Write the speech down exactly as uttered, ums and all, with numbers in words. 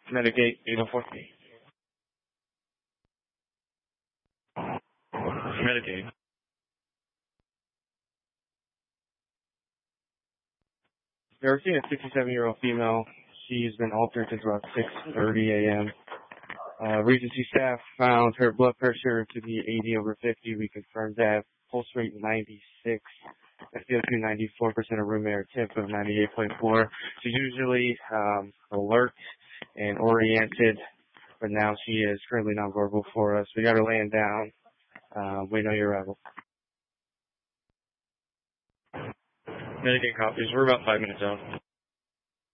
Medicaid eight oh four. Medicaid. They're seeing a sixty-seven-year-old female. She's been altered since about six thirty a.m. Uh, Regency staff found her blood pressure to be eighty over fifty. We confirmed that. Pulse rate ninety-six. S p O two ninety-four percent of room air temp of ninety-eight point four. She's usually um, alert and oriented, but now she is currently nonverbal for us. We got her laying down. Uh, waiting on your arrival. Medicaid copies. We're about five minutes out.